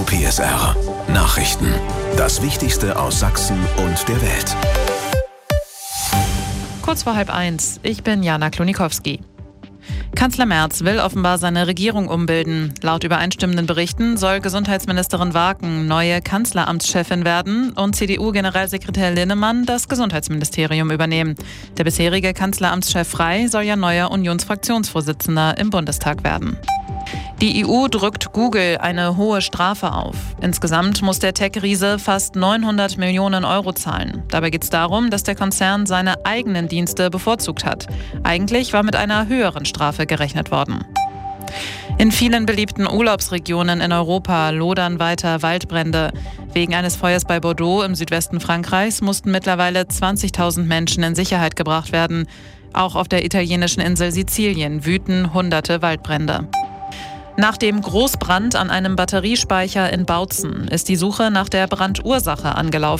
RND/PSR Nachrichten. Das Wichtigste aus Sachsen und der Welt. Kurz vor 12:30. Ich bin Jana Klonikowski. Kanzler Merz will offenbar seine Regierung umbilden. Laut übereinstimmenden Berichten soll Gesundheitsministerin Waken neue Kanzleramtschefin werden und CDU-Generalsekretär Linnemann das Gesundheitsministerium übernehmen. Der bisherige Kanzleramtschef Frey soll ja neuer Unionsfraktionsvorsitzender im Bundestag werden. Die EU drückt Google eine hohe Strafe auf. Insgesamt muss der Tech-Riese fast 900 Millionen Euro zahlen. Dabei geht es darum, dass der Konzern seine eigenen Dienste bevorzugt hat. Eigentlich war mit einer höheren Strafe gerechnet worden. In vielen beliebten Urlaubsregionen in Europa lodern weiter Waldbrände. Wegen eines Feuers bei Bordeaux im Südwesten Frankreichs mussten mittlerweile 20.000 Menschen in Sicherheit gebracht werden. Auch auf der italienischen Insel Sizilien wüten hunderte Waldbrände. Nach dem Großbrand an einem Batteriespeicher in Bautzen ist die Suche nach der Brandursache angelaufen.